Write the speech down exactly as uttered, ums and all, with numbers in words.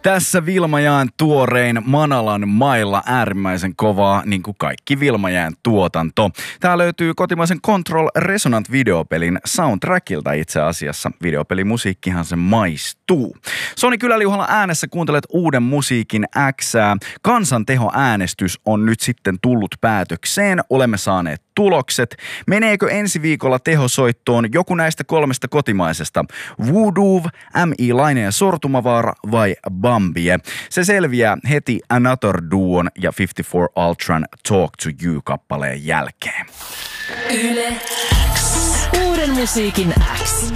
Tässä Vilmajään tuorein Manalan mailla äärimmäisen kovaa, niin kuin kaikki Vilmajään tuotanto. Tää löytyy kotimaisen Control Resonant videopelin soundtrackilta itse asiassa. Videopelimusiikkihan se maistuu. Soni Kyläliuhalla äänessä kuuntelet uuden musiikin Xää. Kansantehoäänestys on nyt sitten tullut päätökseen. Olemme saaneet tulokset. Meneekö ensi viikolla tehosoittoon joku näistä kolmesta kotimaisesta? Voodoo, M I Laine ja Sortumavaara vai Bambie? Se selviää heti Another Duon ja viisikymmentäneljä Ultran Talk to You-kappaleen jälkeen. Yle X. Uuden musiikin X.